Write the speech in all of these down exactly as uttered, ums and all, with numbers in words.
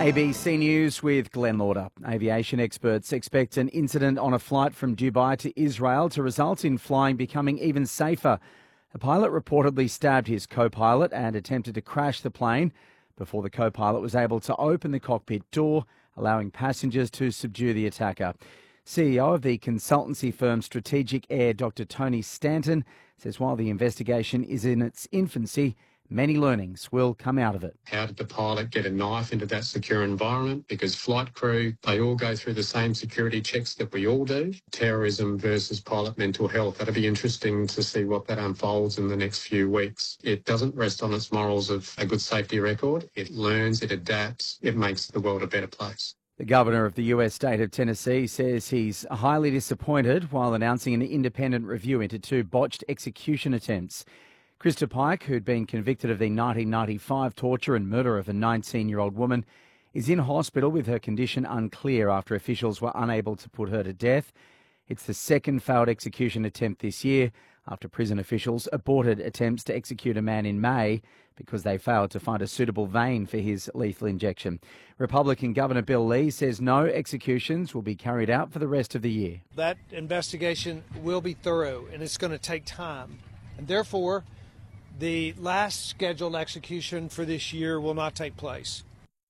A B C News with Glenn Lauder. Aviation experts expect an incident on a flight from Dubai to Israel to result in flying becoming even safer. A pilot reportedly stabbed his co-pilot and attempted to crash the plane before the co-pilot was able to open the cockpit door, allowing passengers to subdue the attacker. C E O of the consultancy firm Strategic Air, Doctor Tony Stanton, says while the investigation is in its infancy, many learnings will come out of it. How did the pilot get a knife into that secure environment? Because flight crew, they all go through the same security checks that we all do. Terrorism versus pilot mental health. That'll be interesting to see what that unfolds in the next few weeks. It doesn't rest on its morals of a good safety record. It learns, it adapts, it makes the world a better place. The governor of the U S state of Tennessee says he's highly disappointed while announcing an independent review into two botched execution attempts. Krista Pike, who'd been convicted of the nineteen ninety-five torture and murder of a nineteen-year-old woman, is in hospital with her condition unclear after officials were unable to put her to death. It's the second failed execution attempt this year after prison officials aborted attempts to execute a man in May because they failed to find a suitable vein for his lethal injection. Republican Governor Bill Lee says no executions will be carried out for the rest of the year. That investigation will be thorough and it's going to take time. And therefore, the last scheduled execution for this year will not take place.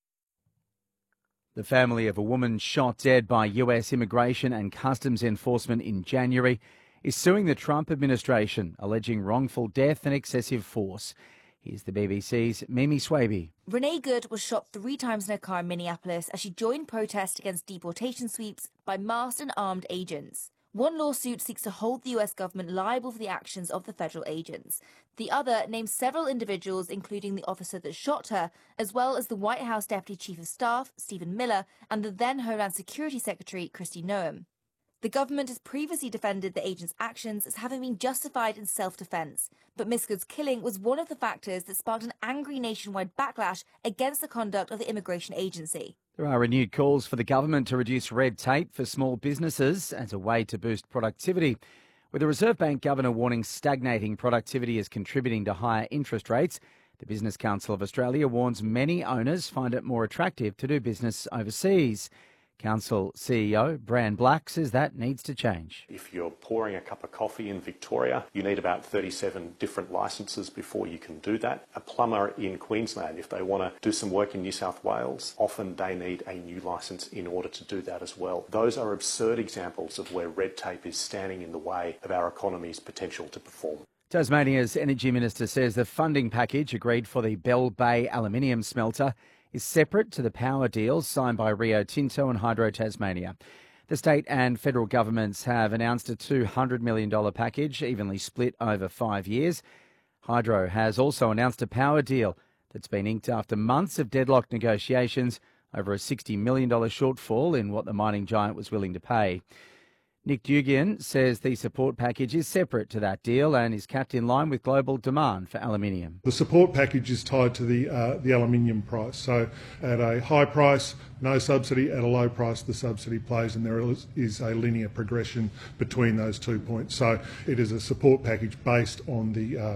The family of a woman shot dead by U S Immigration and Customs Enforcement in January is suing the Trump administration, alleging wrongful death and excessive force. Here's the B B C's Mimi Swaby. Renee Good was shot three times in her car in Minneapolis as she joined protests against deportation sweeps by masked and armed agents. One lawsuit seeks to hold the U S government liable for the actions of the federal agents. The other names several individuals, including the officer that shot her, as well as the White House Deputy Chief of Staff, Stephen Miller, and the then Homeland Security Secretary, Kristi Noem. The government has previously defended the agents' actions as having been justified in self-defense, but Miss Good's killing was one of the factors that sparked an angry nationwide backlash against the conduct of the immigration agency. There are renewed calls for the government to reduce red tape for small businesses as a way to boost productivity. With the Reserve Bank governor warning stagnating productivity is contributing to higher interest rates, the Business Council of Australia warns many owners find it more attractive to do business overseas. Council C E O Bran Black says that needs to change. If you're pouring a cup of coffee in Victoria, you need about thirty-seven different licences before you can do that. A plumber in Queensland, if they want to do some work in New South Wales, often they need a new licence in order to do that as well. Those are absurd examples of where red tape is standing in the way of our economy's potential to perform. Tasmania's Energy Minister says the funding package agreed for the Bell Bay aluminium smelter is separate to the power deals signed by Rio Tinto and Hydro Tasmania. The state and federal governments have announced a two hundred million dollars package, evenly split over five years. Hydro has also announced a power deal that's been inked after months of deadlocked negotiations over a sixty million dollars shortfall in what the mining giant was willing to pay. Nick Dugan says the support package is separate to that deal and is capped in line with global demand for aluminium. The support package is tied to the uh, the aluminium price. So at a high price, no subsidy. At a low price, the subsidy plays, and there is, is a linear progression between those two points. So it is a support package based on the uh,